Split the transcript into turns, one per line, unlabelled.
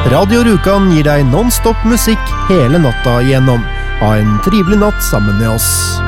Radio Rjukan gir deg non-stop musikk hele natta igjennom. Ha en trivelig natt sammen med oss.